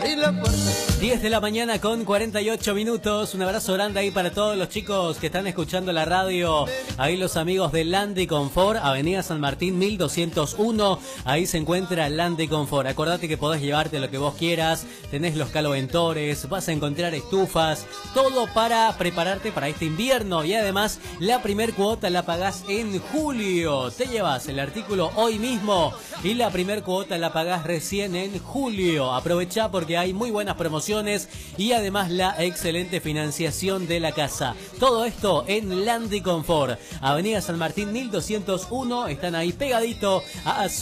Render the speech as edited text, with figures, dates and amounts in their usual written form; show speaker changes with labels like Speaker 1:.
Speaker 1: abrir la puerta.
Speaker 2: 10 de la mañana con 48 minutos. Un abrazo grande ahí para todos los chicos que están escuchando la radio. Ahí los amigos de Land y Confort, Avenida San Martín 1201. Ahí se encuentra Land y Confort. Acordate que podés llevarte lo que vos quieras. Tenés los caloventores, vas a encontrar estufas, todo para prepararte para este invierno. Y además la primer cuota la pagás en julio. Te llevas el artículo hoy mismo y la primer cuota la pagás recién en julio. Aprovechá porque hay muy buenas promociones y además la excelente financiación de la casa. Todo esto en Land y Confort, Avenida San Martín 1201. Están ahí pegadito a